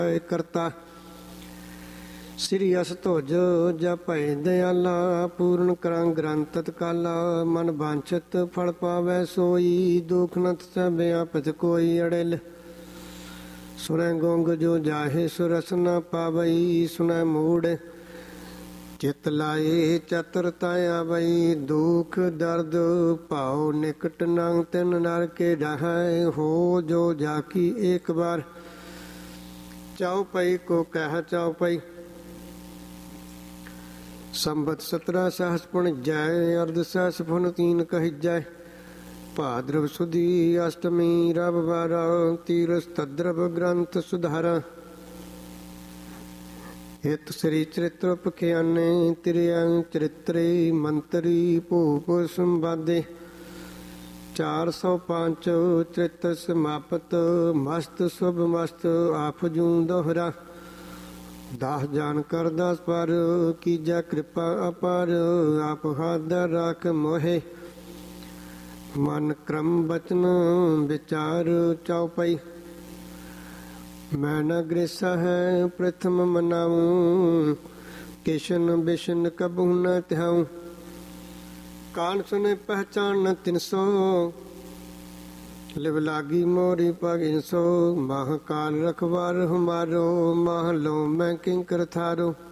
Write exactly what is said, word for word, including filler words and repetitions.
ਕਰਤਾ। ਸ੍ਰੀ ਅਸ ਧੁਜ ਜਪੈ ਦਿਆਲਾ, ਪੂਰਨ ਕਰਾਂ ਗ੍ਰੰਥ ਤਤਕਾਲਾ। ਮਨ ਵਾਂਛਤ ਫਲ ਪਾਵੈ ਸੋਈ, ਦੁਖ ਨ ਸਭੈ ਆਪਤ ਕੋਈ ਅੜਿਲ। ਸੁਣੈ ਗੁੰਗ ਜੋ ਜਾਹੇ ਸੁਰਸ ਨ ਪਾਵਈ, ਸੁਣੈ ਮੂੜ ਚਿਤ ਲਾਏ ਚਤੁਰਤਾ ਆਵਈ। ਦੁਖ ਦਰਦ ਭਾਉ ਨਿਕਟ ਨੰਗ ਤਿਨ ਨਰ ਕੇ ਡਹੈ, ਹੋ ਜੋ ਜਾਕੀ ਏਕ ਬਾਰ। ਚਉਪਈ ਕੋ ਕਹਿ ਚਉਪਈ ਸੰਬਤ ਸਤਰਾ ਸਹਸ ਪੁਣ ਜੈ, ਅਰਧ ਸਹਸ ਪੁਣ ਤੀਨ ਕਹਿਜੈ। ਭਾਦਰਵ ਸੁਦੀ ਅਸ਼ਟਮੀ ਰਵ ਬਾਰਾ, ਤੀਰਸ ਤਦਰਵ ਗ੍ਰੰਥ ਸੁਧਾਰਾ। ਹਿਤ ਸ੍ਰੀ ਚਰਿਤ੍ਰ ਪਖਿਆਨੇ, ਤਿਰਿਆ ਚਰਿਤਰੇ ਮੰਤਰੀ ਭੂਪ ਸੰਵਾਦੇ। ਚਾਰ ਸੌ ਪੰਜ ਚਰਿਤ੍ਰ ਸਮਾਪਤ, ਮਸਤ ਸੁਭ ਮਸਤ ਆਪ ਜੂ ਦੋਹਰਾ। ਦਾਸ ਜਾਨ ਕਰ ਦਾਸ ਪਰ, ਕੀਜੈ ਕਿਰਪਾ ਅਪਾਰ। ਆਪ ਹਾਦਰ ਰਾਖ ਮੋਹੇ, ਮਨ ਕਰਮ ਬਚਨ ਵਿਚਾਰ। ਚਉਪਈ ਮੈਂ ਨ ਗ੍ਰੇਸਾ ਹੈ ਪ੍ਰਥਮ ਮਨਾਉ, ਕਿਸ਼ਨ ਬਿਸ਼ਨ ਕਬਹੁ ਨ ਤਿਹਾਉ। ਕਾਨ ਸੁਨੇ ਪਹਿਚਾਨ ਨ ਤਿਨ ਸੋ, ਲਿਵ ਲਾਗੀ ਮੋਰੀ ਪਗਿਨ ਸੋ। ਮਹਾਕਾਲ ਰਖਵਾਰ ਹਮਾਰੋ, ਮਹ ਲੋ ਮੈਂ ਕਿੰਕਰ ਥਾਰੋ।